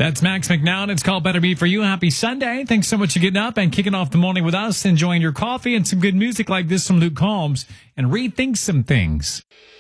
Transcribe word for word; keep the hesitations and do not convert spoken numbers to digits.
That's Max McNown. It's called Better Be For You. Happy Sunday. Thanks so much for getting up and kicking off the morning with us, enjoying your coffee and some good music like this from Luke Combs and Rethink Some Things.